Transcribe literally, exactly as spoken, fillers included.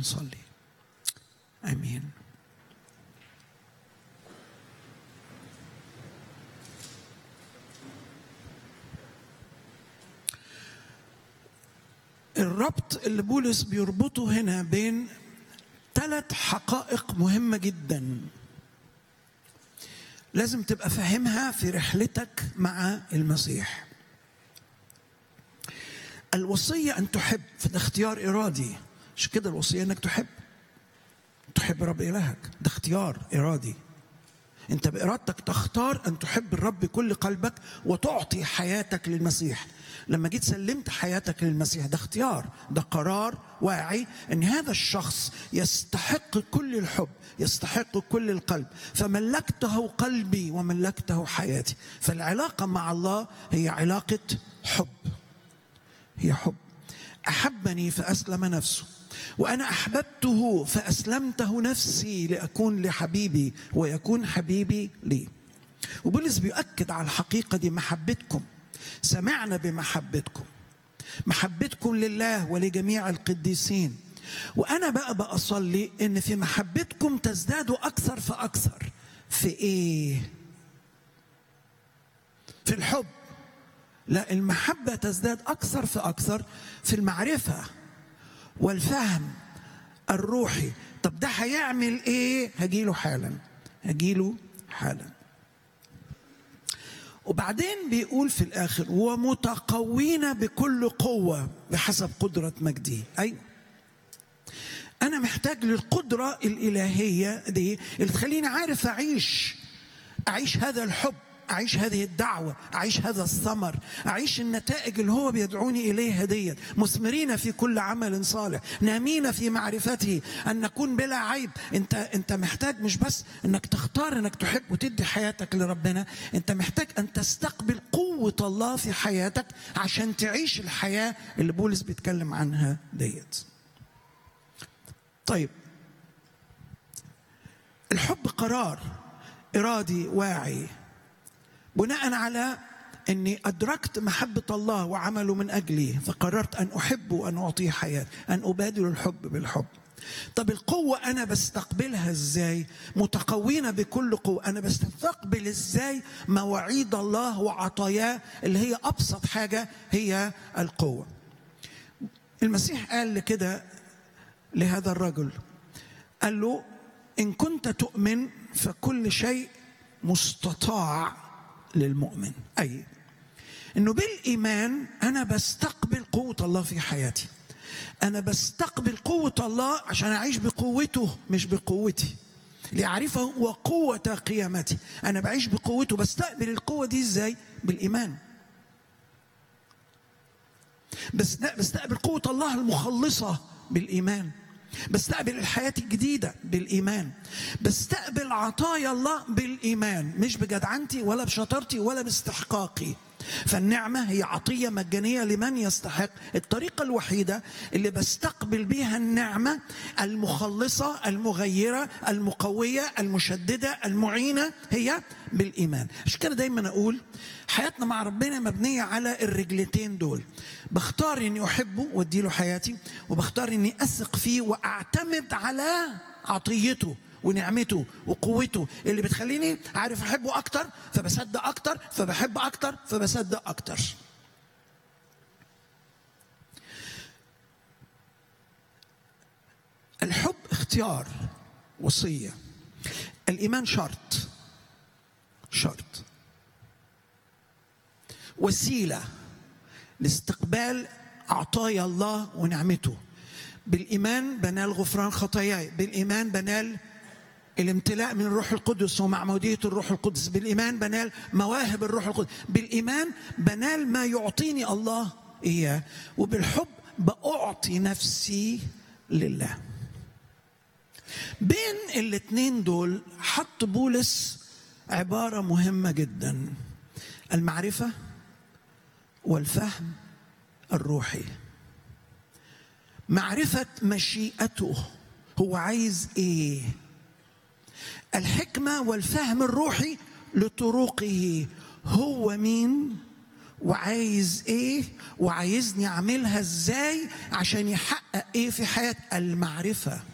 ونصلي. آمين. الربط اللي بولس بيربطه هنا بين ثلاث حقائق مهمة جدا لازم تبقى فاهمها في رحلتك مع المسيح. الوصية أن تحب، فده اختيار إرادي. مش كده الوصية أنك تحب تحب رب إلهك، ده اختيار إرادي. أنت بإرادتك تختار أن تحب الرب بكل قلبك وتعطي حياتك للمسيح. لما جيت سلمت حياتك للمسيح، ده اختيار، ده قرار واعي أن هذا الشخص يستحق كل الحب، يستحق كل القلب، فملكته قلبي وملكته حياتي. فالعلاقة مع الله هي علاقة حب، هي حب. أحبني فأسلم نفسه، وأنا أحببته فأسلمته نفسي لأكون لحبيبي ويكون حبيبي لي. وبولس بيؤكد على الحقيقة دي، محبتكم، سمعنا بمحبتكم، محبتكم لله ولجميع القديسين. وأنا بقى بأصلي إن في محبتكم تزدادوا أكثر فأكثر. في إيه؟ في الحب. لا، المحبة تزداد أكثر فأكثر في المعرفة والفهم الروحي. طب ده هيعمل إيه؟ هجيله حالا، هجيله حالا. وبعدين بيقول في الآخر ومتقوين بكل قوة بحسب قدرة مجده. أيوة، أنا محتاج للقدرة الإلهية دي اللي تخليني عارف أعيش أعيش هذا الحب، أعيش هذه الدعوة، أعيش هذا الثمر، أعيش النتائج اللي هو بيدعوني إليها ديت، مثمرين في كل عمل صالح، نامين في معرفته، أن نكون بلا عيب. أنت أنت محتاج مش بس أنك تختار أنك تحب وتدي حياتك لربنا، أنت محتاج أن تستقبل قوة الله في حياتك عشان تعيش الحياة اللي بولس بيتكلم عنها ديت. طيب، الحب قرار إرادي واعي بناء على أني أدركت محبة الله وعمله من أجلي، فقررت أن أحب وأن أعطيه حياة، أن أبادل الحب بالحب. طب القوة أنا بستقبلها إزاي؟ متقوين بكل قوة. أنا بستقبل إزاي مواعيد الله وعطاياه اللي هي أبسط حاجة هي القوة. المسيح قال كده لهذا الرجل، قال له إن كنت تؤمن فكل شيء مستطاع للمؤمن. أي إنه بالإيمان أنا بستقبل قوة الله في حياتي، أنا بستقبل قوة الله عشان أعيش بقوته مش بقوتي، لأعرفه وقوة قيامتي. أنا بعيش بقوته. بستقبل القوة دي إزاي؟ بالإيمان. بس بستقبل قوة الله المخلصة بالإيمان، بستقبل الحياة الجديدة بالإيمان، بستقبل عطايا الله بالإيمان، مش بجدعنتي ولا بشطارتي ولا باستحقاقي. فالنعمة هي عطية مجانية لمن يستحق. الطريقة الوحيدة اللي بستقبل بيها النعمة المخلصة المغيرة المقوية المشددة المعينة هي بالإيمان. عشان كده دايما أقول حياتنا مع ربنا مبنية على الرجلتين دول. بختار إني أحبه وأديله حياتي، وبختار إني أثق فيه وأعتمد على عطيته ونعمته وقوته اللي بتخليني عارف أحبه أكتر فبصدق أكتر، فبحب أكتر فبصدق أكتر. الحب اختيار، وصية. الإيمان شرط، شرط وسيلة لاستقبال عطايا الله ونعمته. بالإيمان بنال غفران خطاياي، بالإيمان بنال الامتلاء من الروح القدس ومعمودية الروح القدس، بالإيمان بنال مواهب الروح القدس، بالإيمان بنال ما يعطيني الله إياه، وبالحب بأعطي نفسي لله. بين الاثنين دول حط بولس عبارة مهمة جدا: المعرفة والفهم الروحي. معرفة مشيئته، هو عايز ايه؟ الحكمة والفهم الروحي لطرقه، هو مين وعايز ايه وعايزني اعملها ازاي عشان يحقق احقق ايه في حياتك؟ المعرفه.